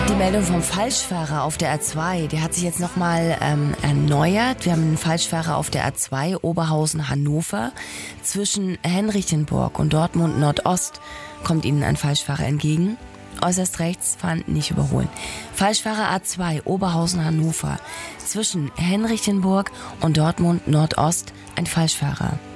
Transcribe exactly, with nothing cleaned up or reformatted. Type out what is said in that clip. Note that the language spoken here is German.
Die Meldung vom Falschfahrer auf der A zwei, die hat sich jetzt nochmal ähm, erneuert. Wir haben einen Falschfahrer auf der A zwei, Oberhausen-Hannover. Zwischen Henrichenburg und Dortmund Nordost kommt Ihnen ein Falschfahrer entgegen. Äußerst rechts fahren, nicht überholen. Falschfahrer A zwei, Oberhausen-Hannover. Zwischen Henrichenburg und Dortmund Nordost ein Falschfahrer.